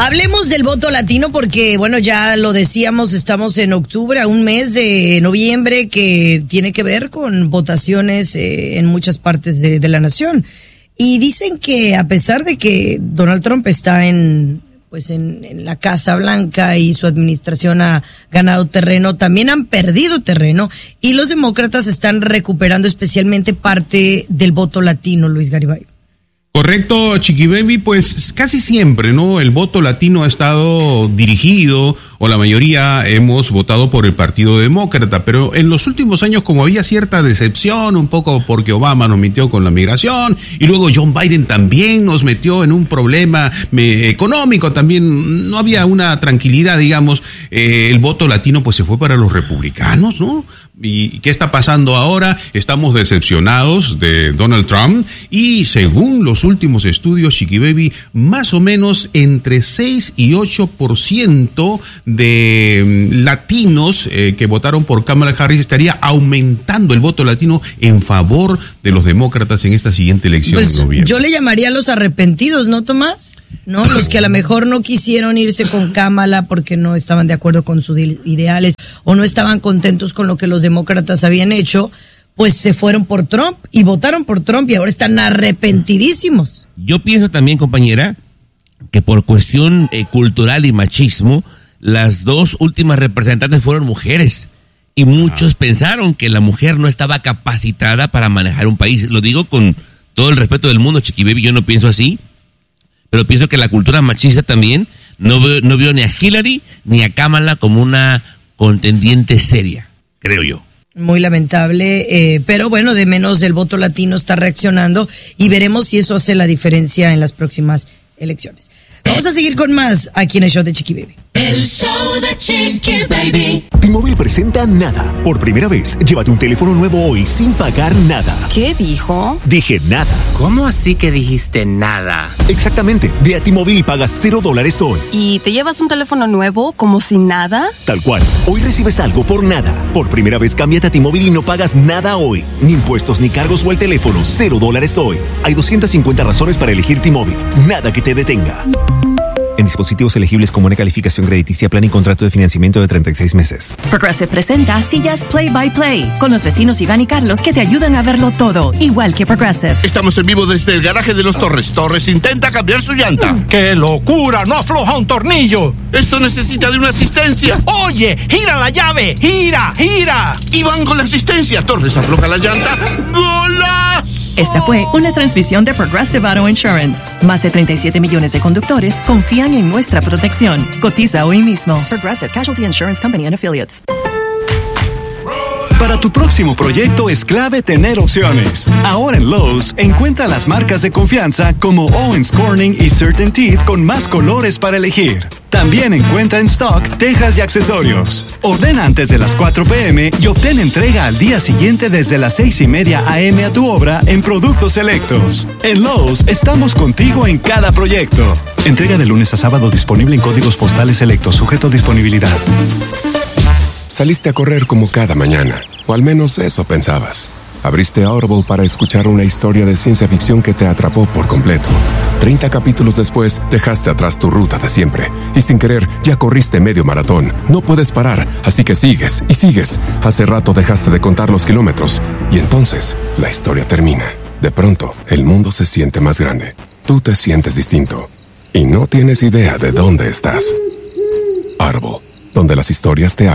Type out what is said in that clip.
Hablemos del voto latino porque, bueno, ya lo decíamos, estamos en octubre, a un mes de noviembre que tiene que ver con votaciones en muchas partes de la nación. Y dicen que a pesar de que Donald Trump está en la Casa Blanca y su administración ha ganado terreno, también han perdido terreno y los demócratas están recuperando especialmente parte del voto latino, Luis Garibay. Correcto, Chiqui Baby, pues casi siempre, ¿no? El voto latino ha estado dirigido, o la mayoría hemos votado por el Partido Demócrata, pero en los últimos años, como había cierta decepción, un poco porque Obama nos metió con la migración, y luego John Biden también nos metió en un problema económico, también no había una tranquilidad, digamos, el voto latino pues se fue para los republicanos, ¿no? ¿Y qué está pasando ahora? Estamos decepcionados de Donald Trump y según los últimos estudios, Chiqui Baby, más o menos entre 6 y 8% de latinos que votaron por Kamala Harris estaría aumentando el voto latino en favor de los demócratas en esta siguiente elección en noviembre. Yo le llamaría a los arrepentidos, ¿no, Tomás? ¿No? Los que a lo mejor no quisieron irse con Kamala porque no estaban de acuerdo con sus ideales o no estaban contentos con lo que los demócratas habían hecho, pues se fueron por Trump y votaron por Trump y ahora están arrepentidísimos. Yo pienso también, compañera, que por cuestión cultural y machismo, las dos últimas representantes fueron mujeres y muchos pensaron que la mujer no estaba capacitada para manejar un país. Lo digo con todo el respeto del mundo, Chiqui Baby, yo no pienso así, pero pienso que la cultura machista también no vio ni a Hillary ni a Kamala como una contendiente seria, creo yo. Muy lamentable, pero bueno, de menos el voto latino está reaccionando y veremos si eso hace la diferencia en las próximas elecciones. Vamos a seguir con más aquí en el show de Chiqui Baby. El show de Chiqui Baby. T-Mobile presenta Nada. Por primera vez, llévate un teléfono nuevo hoy sin pagar nada. ¿Qué dijo? Dije nada. ¿Cómo así que dijiste nada? Exactamente. Ve a T-Mobile y pagas $0 hoy. ¿Y te llevas un teléfono nuevo como sin nada? Tal cual. Hoy recibes algo por nada. Por primera vez, cámbiate a T-Mobile y no pagas nada hoy. Ni impuestos, ni cargos o el teléfono. $0 hoy. Hay 250 razones para elegir T-Mobile. Nada que te detenga. En dispositivos elegibles con buena calificación crediticia, plan y contrato de financiamiento de 36 meses. Progressive presenta Sillas Play by Play con los vecinos Iván y Carlos que te ayudan a verlo todo, igual que Progressive. Estamos en vivo desde el garaje de los Torres. Torres intenta cambiar su llanta. ¡Qué locura! ¡No afloja un tornillo! Esto necesita de una asistencia. ¡Oye! ¡Gira la llave! ¡Gira! ¡Gira! Iván con la asistencia. Torres afloja la llanta. ¡Golazo! Esta fue una transmisión de Progressive Auto Insurance. Más de 37 millones de conductores confían en nuestra protección. Cotiza hoy mismo. Progressive Casualty Insurance Company and Affiliates. Para tu próximo proyecto es clave tener opciones. Ahora en Lowe's, encuentra las marcas de confianza como Owens Corning y CertainTeed con más colores para elegir. También encuentra en stock tejas y accesorios. Ordena antes de las 4 p.m. y obtén entrega al día siguiente desde las 6:30 a.m. a tu obra en productos selectos. En Lowe's estamos contigo en cada proyecto. Entrega de lunes a sábado disponible en códigos postales selectos, sujeto a disponibilidad. Saliste a correr como cada mañana, o al menos eso pensabas. Abriste Audible para escuchar una historia de ciencia ficción que te atrapó por completo. 30 capítulos después, dejaste atrás tu ruta de siempre. Y sin querer, ya corriste medio maratón. No puedes parar, así que sigues y sigues. Hace rato dejaste de contar los kilómetros. Y entonces, la historia termina. De pronto, el mundo se siente más grande. Tú te sientes distinto. Y no tienes idea de dónde estás. Audible, donde las historias te